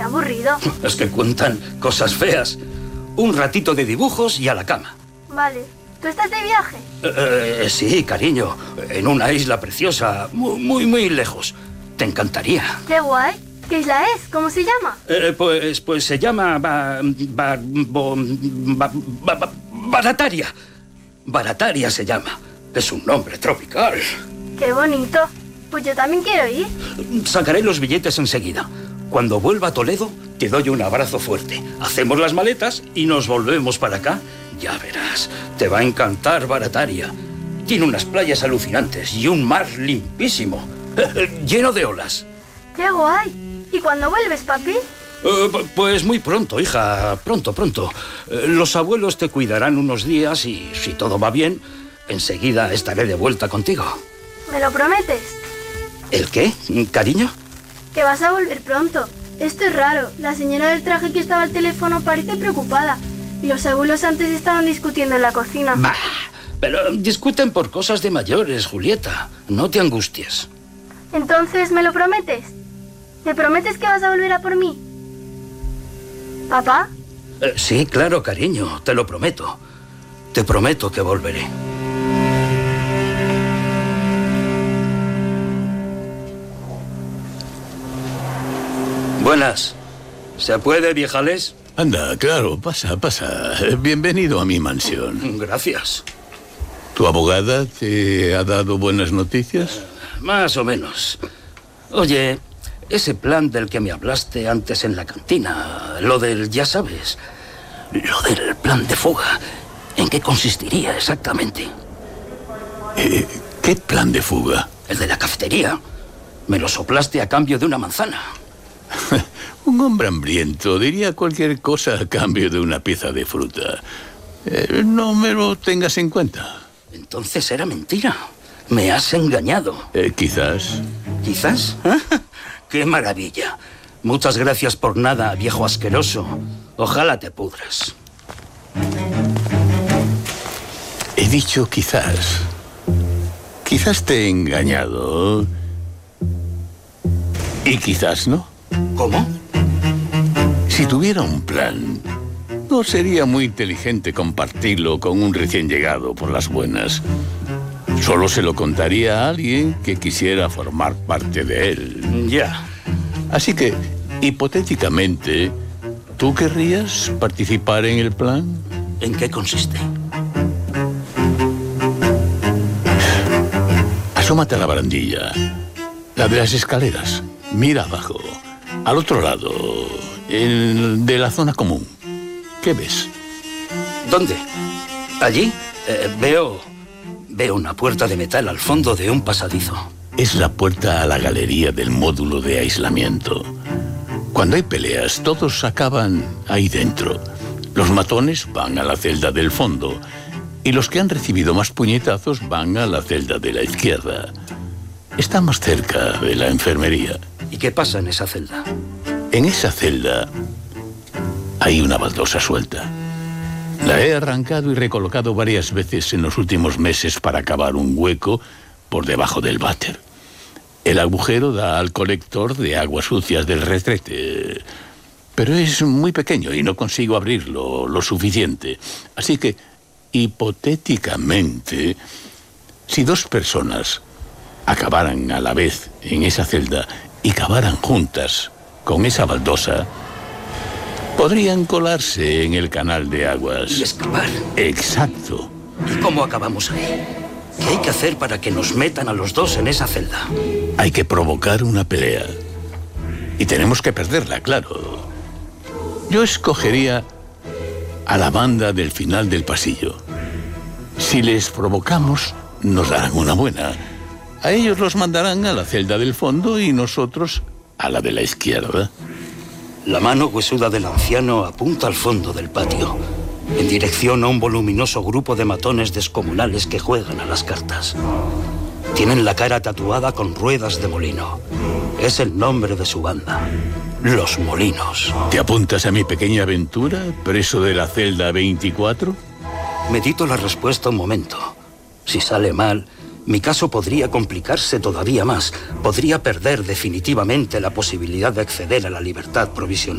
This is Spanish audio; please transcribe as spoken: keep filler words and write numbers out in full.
aburrido. Es que cuentan cosas feas. Un ratito de dibujos y a la cama. Vale. ¿Tú estás de viaje? Eh, eh, sí, cariño. En una isla preciosa, muy, muy, muy lejos. Te encantaría. ¡Qué guay! ¿Qué isla es? ¿Cómo se llama? Eh, pues, pues se llama... Ba, ba, bo, ba, ba, ba, Barataria. Barataria se llama. Es un nombre tropical. ¡Qué bonito! Pues yo también quiero ir. Sacaré los billetes enseguida. Cuando vuelva a Toledo, te doy un abrazo fuerte. Hacemos las maletas y nos volvemos para acá. Ya verás, te va a encantar Barataria. Tiene unas playas alucinantes y un mar limpísimo, lleno de olas. ¡Qué guay! ¿Y cuándo vuelves, papi? Uh, pues muy pronto, hija, pronto, pronto. Uh, los abuelos te cuidarán unos días y, si todo va bien, enseguida estaré de vuelta contigo. ¿Me lo prometes? ¿El qué, cariño? Que vas a volver pronto. Esto es raro. La señora del traje que estaba al teléfono parece preocupada. Y los abuelos antes estaban discutiendo en la cocina. Bah, pero discuten por cosas de mayores, Julieta. No te angusties. Entonces, ¿me lo prometes? ¿Me prometes que vas a volver a por mí? ¿Papá? Eh, sí, claro, cariño. Te lo prometo. Te prometo que volveré. Buenas. ¿Se puede, viejales? Anda, claro, pasa, pasa. Bienvenido a mi mansión. Gracias. ¿Tu abogada te ha dado buenas noticias? Más o menos. Oye, ese plan del que me hablaste antes en la cantina, lo del, ya sabes, lo del plan de fuga, ¿en qué consistiría exactamente? Eh, ¿Qué plan de fuga? El de la cafetería. Me lo soplaste a cambio de una manzana. Un hombre hambriento diría cualquier cosa a cambio de una pieza de fruta. Eh, no me lo tengas en cuenta. Entonces era mentira. Me has engañado. Eh, quizás. ¿Quizás? ¡Qué maravilla! Muchas gracias por nada, viejo asqueroso. Ojalá te pudras. He dicho quizás. Quizás te he engañado. Y quizás no. ¿Cómo? Si tuviera un plan, no sería muy inteligente compartirlo con un recién llegado por las buenas. Solo se lo contaría a alguien que quisiera formar parte de él. Ya. Así que, hipotéticamente, ¿tú querrías participar en el plan? ¿En qué consiste? Asómate a la barandilla, la de las escaleras. Mira abajo, al otro lado, el de la zona común. ¿Qué ves? ¿Dónde? ¿Allí? Eh, veo... Veo una puerta de metal al fondo de un pasadizo. Es la puerta a la galería del módulo de aislamiento. Cuando hay peleas, todos acaban ahí dentro. Los matones van a la celda del fondo y los que han recibido más puñetazos van a la celda de la izquierda. Está más cerca de la enfermería. ¿Y qué pasa en esa celda? En esa celda hay una baldosa suelta. La he arrancado y recolocado varias veces en los últimos meses para cavar un hueco por debajo del váter. El agujero da al colector de aguas sucias del retrete, pero es muy pequeño y no consigo abrirlo lo suficiente. Así que, hipotéticamente, si dos personas acabaran a la vez en esa celda y cavaran juntas con esa baldosa, podrían colarse en el canal de aguas. ¿Y escapar? Exacto. ¿Y cómo acabamos ahí? ¿Qué hay que hacer para que nos metan a los dos en esa celda? Hay que provocar una pelea. Y tenemos que perderla, claro. Yo escogería a la banda del final del pasillo. Si les provocamos, nos darán una buena. A ellos los mandarán a la celda del fondo y nosotros a la de la izquierda. La mano huesuda del anciano apunta al fondo del patio, en dirección a un voluminoso grupo de matones descomunales que juegan a las cartas. Tienen la cara tatuada con ruedas de molino. Es el nombre de su banda, Los Molinos. ¿Te apuntas a mi pequeña aventura, preso de la celda veinticuatro? Medito la respuesta un momento. Si sale mal, mi caso podría complicarse todavía más. Podría perder definitivamente la posibilidad de acceder a la libertad provisional.